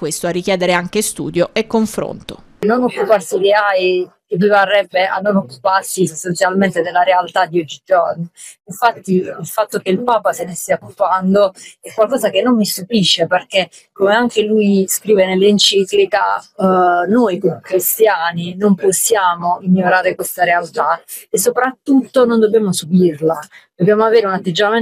questo a richiedere anche studio e confronto. Non occuparsi di AI equivarrebbe a non occuparsi sostanzialmente della realtà di oggigiorno. Infatti il fatto che il Papa se ne stia occupando è qualcosa che non mi stupisce, perché come anche lui scrive nell'enciclica, noi come cristiani non possiamo ignorare questa realtà e soprattutto non dobbiamo subirla, dobbiamo avere un atteggiamento